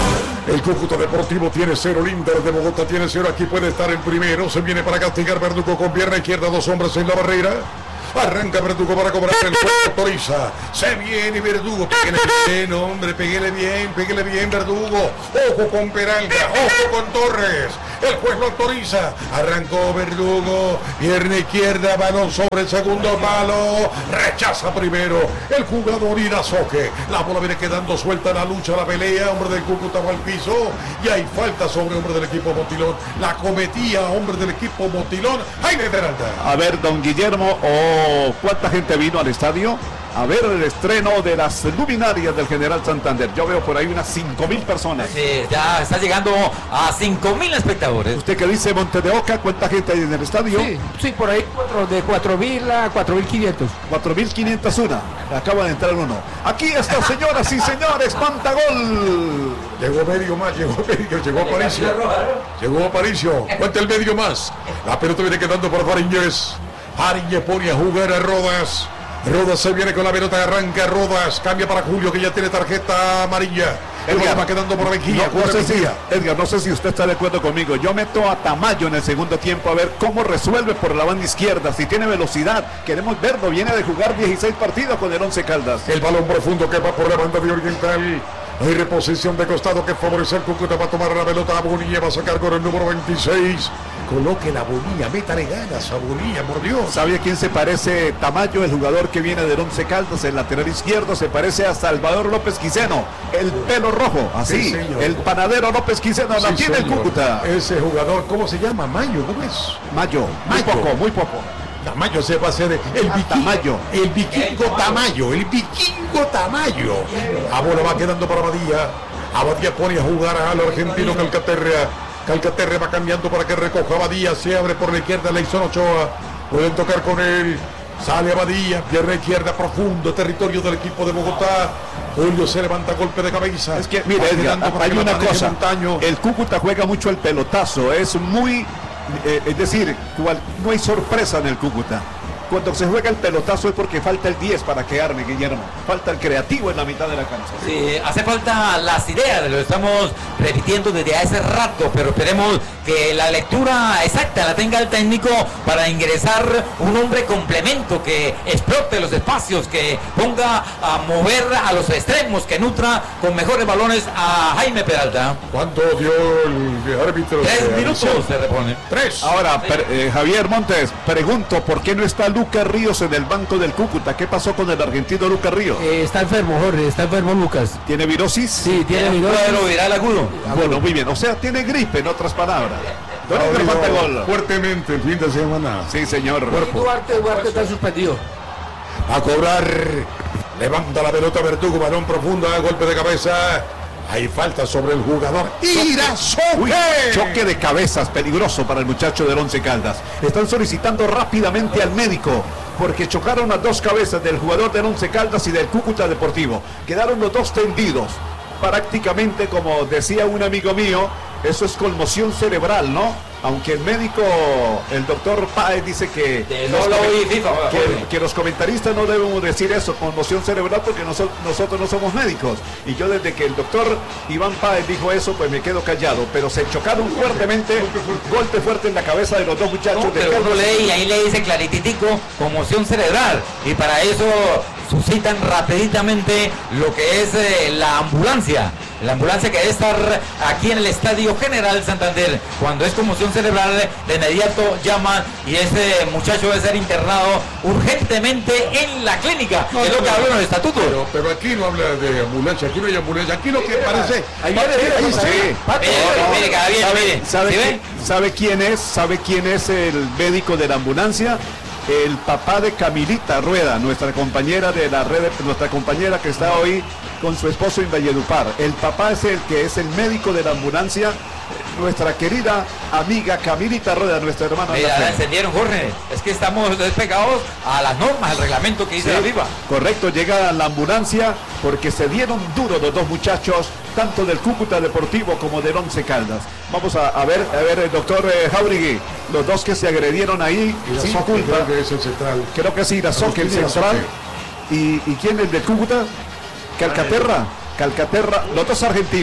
El Cúcuta Deportivo tiene cero, el Inter de Bogotá tiene cero, aquí puede estar el primero, se viene para castigar Verdugo con pierna izquierda, dos hombres en la barrera. Arranca Verdugo para cobrar el juego, autoriza. Se viene Verdugo. Pégale bien, hombre. Pégale bien, pégale bien, Verdugo. Ojo con Peralta, ojo con Torres. El juez lo autoriza. Arrancó Verdugo. Pierna izquierda, balón sobre el segundo palo. Rechaza primero el jugador Irazoque. La bola viene quedando suelta en la lucha, la pelea. Hombre del Cúcuta va al piso. Y hay falta sobre hombre del equipo Motilón. La cometía hombre del equipo Motilón. Jaime Peralta. A ver, don Guillermo, oh, ¿cuánta gente vino al estadio a ver el estreno de las luminarias del General Santander? Yo veo por ahí unas cinco mil personas. Sí, ya está llegando a cinco mil espectadores. ¿Usted qué dice, Monte de Oca? ¿Cuánta gente hay en el estadio? Sí, sí, por ahí cuatro, de cuatro mil a cuatro mil quinientos. cuatro mil quinientos una. Acaba de entrar uno. Aquí está, señoras y señores, Pantagol. Llegó medio más, llegó medio, llegó Aparicio. Llegó Aparicio. Cuenta el medio más. La pelota viene quedando por Fariñez. Fariñez pone a jugar a Rodas. Rodas se viene con la pelota, arranca Rodas, cambia para Julio que ya tiene tarjeta amarilla. Edgar va quedando por Mejía. No, no sé si, Edgar, no sé si usted está de acuerdo conmigo. Yo meto a Tamayo en el segundo tiempo a ver cómo resuelve por la banda izquierda, si tiene velocidad. Queremos verlo, viene de jugar dieciséis partidos con el Once Caldas. El balón profundo que va por la banda de Oriental. Hay reposición de costado que favorece al Cúcuta. Va a tomar la pelota a Bonilla, va a sacar con el número veintiséis. Coloque la Bonilla, métale ganas a Bonilla, por Dios. ¿Sabe a quién se parece Tamayo, el jugador que viene del Once Caldas, el lateral izquierdo? Se parece a Salvador López Quiseno, el pelo rojo, así, sí, el panadero López Quiseno, sí, la tiene el Cúcuta. Ese jugador, ¿cómo se llama? Mayo, ¿cómo es? Mayo, muy Mayo. poco, muy poco. Tamayo se va a hacer el ah, vikingo, Tamayo. el vikingo Tamayo, el vikingo Tamayo. A bola va quedando para Abadía. Abadía pone a jugar al argentino Calcaterra. Calcaterra va cambiando para que recoja Abadía. Se abre por la izquierda, Leison Ochoa. Pueden tocar con él. Sale Abadía, pierna izquierda, profundo, territorio del equipo de Bogotá. Julio se levanta, golpe de cabeza. Es que, mire, Edgar, hay una cosa. Montaño. El Cúcuta juega mucho el pelotazo. Es muy... Eh, es decir, cual, no hay sorpresa en el Cúcuta. Cuando se juega el pelotazo es porque falta el diez para que arme, Guillermo. Falta el creativo en la mitad de la cancha. Sí, hace falta las ideas, lo estamos repitiendo desde hace rato, pero esperemos que la lectura exacta la tenga el técnico para ingresar un hombre complemento que explote los espacios, que ponga a mover a los extremos, que nutra con mejores balones a Jaime Peralta. ¿Cuánto dio el árbitro? Tres minutos se repone. Tres. Ahora, per, eh, Javier Montes, pregunto, ¿por qué no está Lucas Ríos en el banco del Cúcuta? ¿Qué pasó con el argentino Lucas Ríos? Eh, está enfermo, Jorge, está enfermo Lucas. ¿Tiene virosis? Sí, tiene Un virosis. cuadro viral agudo. Bueno, muy bien, o sea, tiene gripe, en otras palabras. Don Edgar Pantagol. Fuertemente el fin de semana. Sí, señor. Duarte, Duarte está suspendido. A cobrar. Levanta la pelota Verdugo, balón profundo, golpe de cabeza. Hay falta sobre el jugador Irazoque. Choque de cabezas peligroso para el muchacho del Once Caldas. Están solicitando rápidamente al médico porque chocaron las dos cabezas del jugador del Once Caldas y del Cúcuta Deportivo. Quedaron los dos tendidos. Prácticamente, como decía un amigo mío, eso es conmoción cerebral, ¿no? Aunque el médico, el doctor Páez, dice que, los, no vi FIFA, que, que los comentaristas no debemos decir eso, conmoción cerebral, porque nosotros, nosotros no somos médicos. Y yo desde que el doctor Iván Páez dijo eso, pues me quedo callado. Pero se chocaron fuertemente, golpe fuerte en la cabeza de los dos muchachos. No, pero uno lee y ahí le dice clarititico, conmoción cerebral. Y para eso suscitan rapiditamente lo que es eh, la ambulancia. La ambulancia que debe estar aquí en el Estadio General Santander. Cuando es conmoción cerebral, de inmediato llaman y ese muchacho debe ser internado urgentemente en la clínica. No, es lo que habla en el estatuto. Pero, pero aquí no habla de ambulancia, aquí no hay ambulancia. Aquí lo que parece... Ahí viene, ahí sí. Mire, mire, cada bien, mire. ¿Sabe, ¿Sí quién, ¿Sabe quién es? ¿Sabe quién es el médico de la ambulancia? El papá de Camilita Rueda, nuestra compañera de la red, nuestra compañera que está hoy con su esposo en Valledupar. El papá es el que es el médico de la ambulancia, nuestra querida amiga Camilita Rueda, nuestra hermana. Mira, la encendieron, Jorge. Es que estamos despegados a las normas, al reglamento que dice sí, la FIFA. Correcto, llega la ambulancia porque se dieron duro los dos muchachos, tanto del Cúcuta Deportivo como del Once Caldas. Vamos a, a ver, a ver, el doctor eh, Jauregui, los dos que se agredieron ahí sin culpa. Creo que es el central. Creo que es Irazoque, el central. ¿Y, ¿Y quién es del Cúcuta? Calcaterra. Calcaterra, los dos argentinos.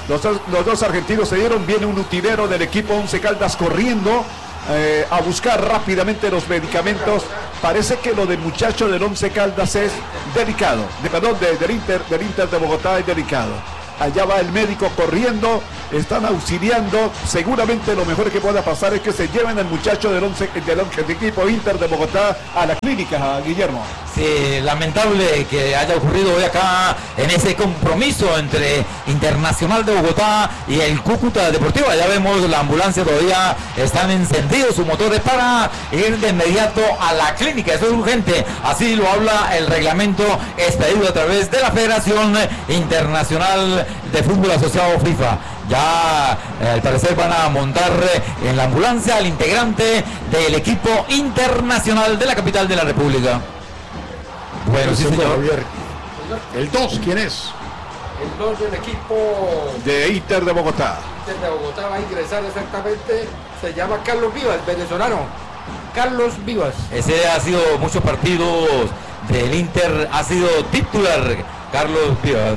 Los dos, los dos argentinos se dieron, viene un utilero del equipo Once Caldas corriendo eh, a buscar rápidamente los medicamentos. Parece que lo del muchacho del Once Caldas es delicado, de, perdón, de, del, Inter, del Inter de Bogotá es delicado. Allá va el médico corriendo, están auxiliando. Seguramente lo mejor que pueda pasar es que se lleven al muchacho del, once, del, del equipo Inter de Bogotá a la clínica, Guillermo. Sí, lamentable que haya ocurrido hoy acá en ese compromiso entre Internacional de Bogotá y el Cúcuta Deportivo. Ya vemos la ambulancia, todavía están encendidos sus motores para ir de inmediato a la clínica. Eso es urgente, así lo habla el reglamento expedido a través de la Federación Internacional de Fútbol Asociado FIFA. Ya eh, al parecer van a montar eh, en la ambulancia al integrante del equipo internacional de la capital de la República. Bueno, sí, señor. Javier. El dos, ¿quién es? El dos del equipo de Inter de Bogotá. Inter de Bogotá va a ingresar exactamente, se llama Carlos Vivas, venezolano. Carlos Vivas. Ese ha sido muchos partidos del Inter, ha sido titular Carlos Vivas.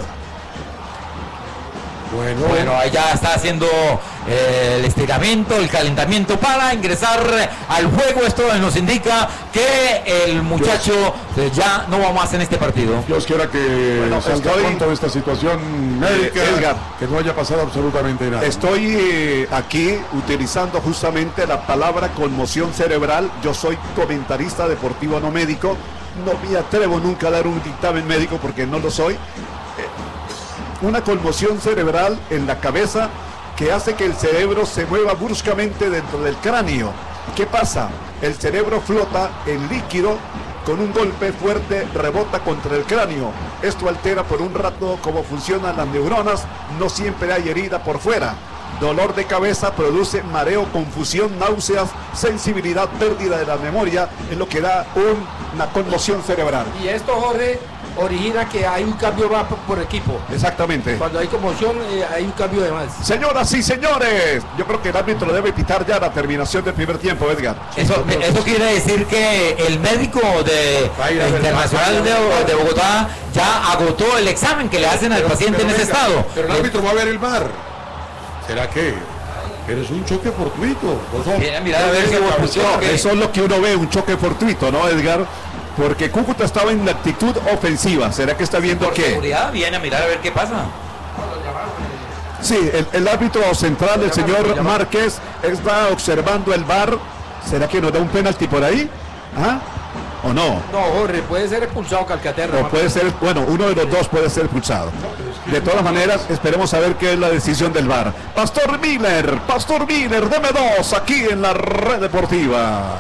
Bueno, Bueno, ahí ya está haciendo eh, el estiramiento, el calentamiento para ingresar al juego. Esto nos indica que el muchacho eh, ya no va más en este partido. Dios quiera que Bueno, salga estoy- pronto de esta situación médica, Eh, Edgar. que no haya pasado absolutamente nada. Estoy eh, aquí utilizando justamente la palabra conmoción cerebral. Yo soy comentarista deportivo, no médico. No me atrevo nunca a dar un dictamen médico porque no lo soy. Una conmoción cerebral en la cabeza que hace que el cerebro se mueva bruscamente dentro del cráneo. ¿Qué pasa? El cerebro flota en líquido, con un golpe fuerte rebota contra el cráneo. Esto altera por un rato cómo funcionan las neuronas. No siempre hay herida por fuera. Dolor de cabeza produce mareo, confusión, náuseas, sensibilidad, pérdida de la memoria. Es lo que da un- una conmoción cerebral. Y esto, Jorge, origina que hay un cambio más por, por equipo. Exactamente. Cuando hay conmoción, eh, hay un cambio de más. Señoras y señores, yo creo que el árbitro debe pitar ya la terminación del primer tiempo, Edgar. Eso, eso quiere decir que el médico de Vaya, de Internacional de, de Bogotá ya agotó el examen que le hacen al Pero- paciente pero en ese venga, estado. Pero el árbitro va a ver el V A R. ¿Será que? Pero es un choque fortuito. No son- Mira, mira, a ver no qué es buen cabeceado. choque. Eso es lo que uno ve, un choque fortuito, ¿no, Edgar? Porque Cúcuta estaba en la actitud ofensiva. ¿Será que está viendo Por qué? seguridad viene a mirar a ver qué pasa. Sí, el, el árbitro central, el señor Márquez, está observando el V A R. ¿Será que nos da un penalti por ahí? ¿Ah? ¿O no? No, Jorge, puede ser expulsado Calcaterra. O puede ser, bueno, uno de los dos puede ser expulsado. De todas maneras, esperemos a ver qué es la decisión del V A R. Pastor Miller, Pastor Miller, deme dos aquí en la red deportiva.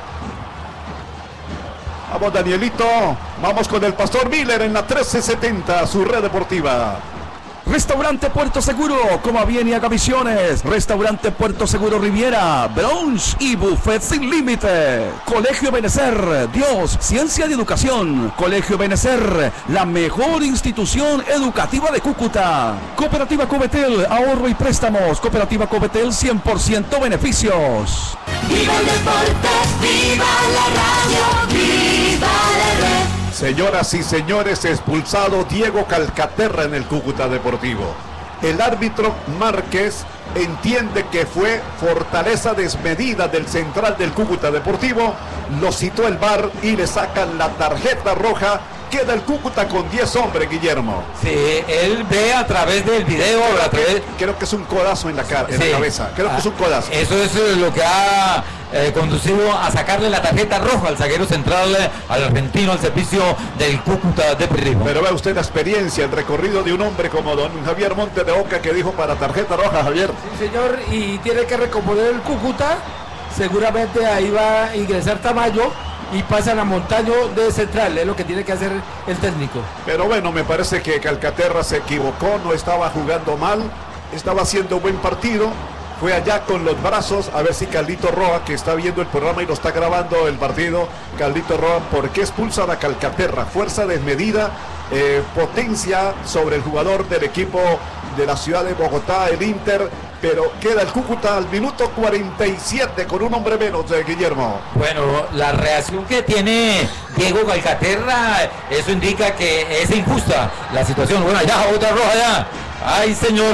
Vamos, Danielito, vamos con el Pastor Miller en la trece setenta, su red deportiva. Restaurante Puerto Seguro, coma bien y haga visiones. Restaurante Puerto Seguro Riviera, brunch y buffet sin límite. Colegio Benecer, Dios, ciencia y educación. Colegio Benecer, la mejor institución educativa de Cúcuta. Cooperativa Cobetel, ahorro y préstamos. Cooperativa Cobetel, cien por ciento beneficios. Viva el deporte, viva la radio, viva la red. Señoras y señores, expulsado Diego Calcaterra en el Cúcuta Deportivo. El árbitro Márquez entiende que fue fortaleza desmedida del central del Cúcuta Deportivo, lo citó el V A R y le sacan la tarjeta roja. Queda el Cúcuta con diez hombres, Guillermo. Sí, él ve a través del video, a través... Creo que es un codazo en la, cara, en Sí. la cabeza. Creo que es un codazo. Eso es eh, lo que ha eh, conducido a sacarle la tarjeta roja al zaguero central, eh, al argentino, al servicio del Cúcuta Deportivo. Pero vea usted la experiencia, el recorrido de un hombre como don Javier Monte de Oca, que dijo para tarjeta roja, Javier. Sí, señor, y tiene que recomponer el Cúcuta. Seguramente ahí va a ingresar Tamayo y pasan a Montaño de central. Es lo que tiene que hacer el técnico. Pero bueno, me parece que Calcaterra se equivocó, no estaba jugando mal, estaba haciendo buen partido. Fue allá con los brazos, a ver si Carlito Roa, que está viendo el programa y lo está grabando el partido, Carlito Roa, ¿por qué expulsan a Calcaterra? Fuerza desmedida, eh, potencia sobre el jugador del equipo de la ciudad de Bogotá, el Inter, pero queda el Cúcuta al minuto cuarenta y siete con un hombre menos, de Guillermo. Bueno, la reacción que tiene Diego Calcaterra, eso indica que es injusta la situación. Bueno, ya otra roja ya. Ay, señor.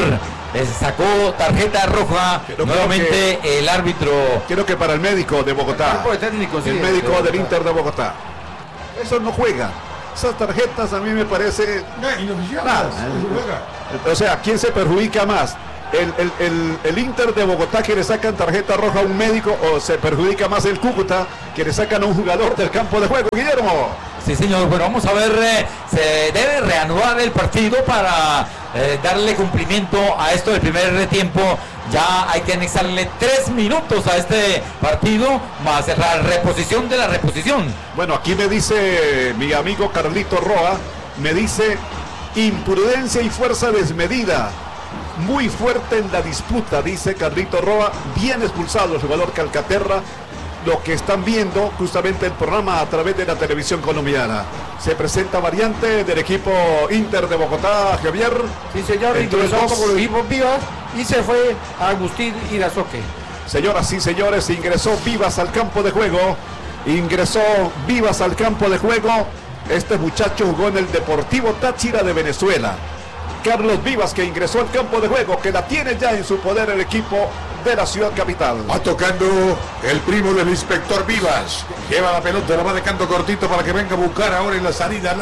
les sacó tarjeta roja Pero nuevamente creo que, el árbitro. Creo que para el médico de Bogotá. El cuerpo de técnicos, sí, el médico de del Inter de Bogotá. Eso no juega. Esas tarjetas a mí me parece nada. O sea, ¿quién se perjudica más? El, el, el, el Inter de Bogotá, que le sacan tarjeta roja a un médico, o se perjudica más el Cúcuta, que le sacan a un jugador del campo de juego, Guillermo. Sí, señor. Bueno, vamos a ver, eh, se debe reanudar el partido para eh, darle cumplimiento a esto del primer tiempo. Ya hay que anexarle tres minutos a este partido, más la reposición de la reposición. Bueno, aquí me dice mi amigo Carlito Roa, me dice imprudencia y fuerza desmedida. Muy fuerte en la disputa, dice Carlito Roa. Bien expulsado el jugador Calcaterra. Lo que están viendo justamente el programa a través de la televisión colombiana. Se presenta variante del equipo Inter de Bogotá, Javier. Sí, señor, ingresó como lo vimos Vivas y se fue a Agustín Irazoque. Señoras y señores, ingresó Vivas al campo de juego. Ingresó Vivas al campo de juego. Este muchacho jugó en el Deportivo Táchira de Venezuela. Carlos Vivas, que ingresó al campo de juego, que la tiene ya en su poder el equipo de la ciudad capital. Va tocando el primo del inspector Vivas. Lleva la pelota, la va dejando cortito para que venga a buscar ahora en la salida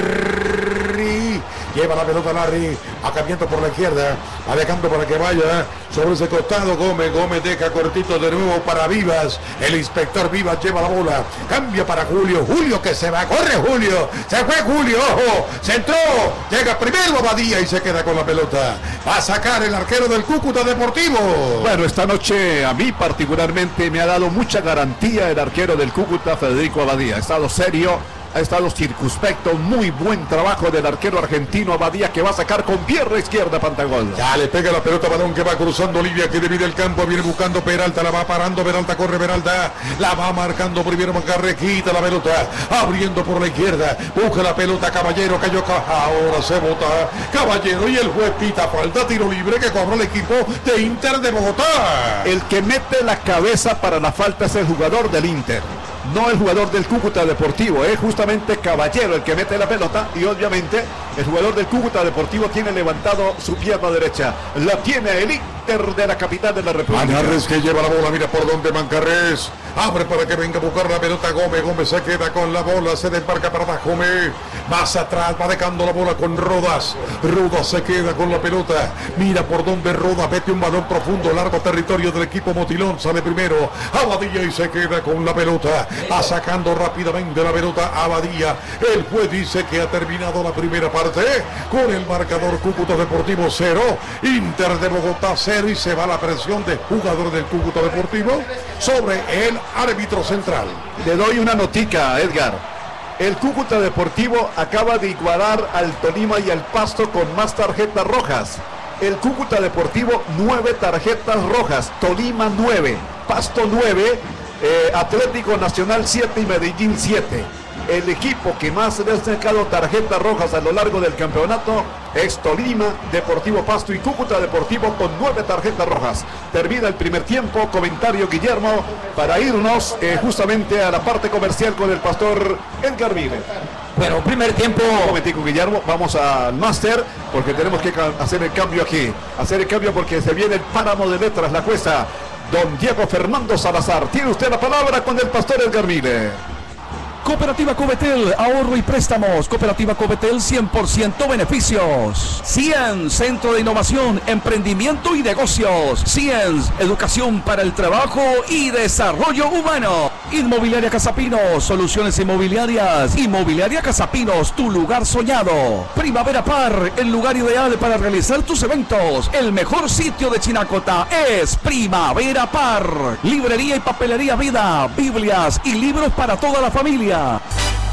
Larry. Lleva la pelota Larry, acambiando por la izquierda, va dejando para que vaya sobre ese costado Gómez. Gómez deja cortito de nuevo para Vivas. El inspector Vivas lleva la bola, cambia para Julio. Julio que se va, corre Julio. Se fue Julio, ojo, se entró. Llega primero Abadía y se queda con la pelota. Va a sacar el arquero del Cúcuta Deportivo. Bueno, esta noche a mí particularmente me ha dado mucha garantía el arquero del Cúcuta, Federico Abadía. Ha estado serio, ha estado circunspecto, muy buen trabajo del arquero argentino Abadía, que va a sacar con pierna izquierda Pantagol. Ya le pega la pelota, balón que va cruzando Olivia, que divide el campo, viene buscando Peralta, la va parando, Peralta corre, Peralta, la va marcando primero Mancarre, quita la pelota, abriendo por la izquierda, busca la pelota Caballero, cayó, ahora se bota Caballero y el juez pita falta, tiro libre que cobró el equipo de Inter de Bogotá. El que mete la cabeza para la falta es el jugador del Inter, no el jugador del Cúcuta Deportivo, es justamente Caballero el que mete la pelota, y obviamente el jugador del Cúcuta Deportivo tiene levantado su pierna derecha. La tiene el Inter de la capital de la República. Manjarres que lleva la bola, mira por dónde Manjarres abre para que venga a buscar la pelota Gómez. Gómez se queda con la bola, se desmarca para abajo, Gómez más atrás, va dejando la bola con Rodas. Rodas se queda con la pelota, mira por dónde Rodas, mete un balón profundo, largo territorio del equipo Motilón, sale primero Abadía y se queda con la pelota, va sacando rápidamente la pelota Abadía. El juez dice que ha terminado la primera parte con el marcador Cúcuta Deportivo cero, Inter de Bogotá cero, y se va la presión de jugador del Cúcuta Deportivo sobre el árbitro central. Le doy una notica, Edgar. El Cúcuta Deportivo acaba de igualar al Tolima y al Pasto con más tarjetas rojas. El Cúcuta Deportivo nueve tarjetas rojas, Tolima nueve, Pasto nueve, eh, Atlético Nacional siete y Medellín siete. El equipo que más le ha sacado tarjetas rojas a lo largo del campeonato es Tolima, Deportivo Pasto y Cúcuta Deportivo con nueve tarjetas rojas. Termina el primer tiempo. Comentario, Guillermo, para irnos eh, justamente a la parte comercial con el pastor Edgar Vive. Bueno, primer tiempo. Un momentico, Guillermo, vamos al máster porque tenemos que hacer el cambio aquí. Hacer el cambio porque se viene el páramo de letras, la cuesta. Don Diego Fernando Salazar, tiene usted la palabra con el pastor Edgar Vive. Cooperativa Covetel, ahorro y préstamos. Cooperativa Covetel, cien por ciento beneficios. Ciens, Centro de Innovación, Emprendimiento y Negocios. Ciens, Educación para el Trabajo y Desarrollo Humano. Inmobiliaria Casapinos, soluciones inmobiliarias. Inmobiliaria Casapinos, tu lugar soñado. Primavera Par, el lugar ideal para realizar tus eventos. El mejor sitio de Chinacota es Primavera Par. Librería y papelería Vida, Biblias y libros para toda la familia.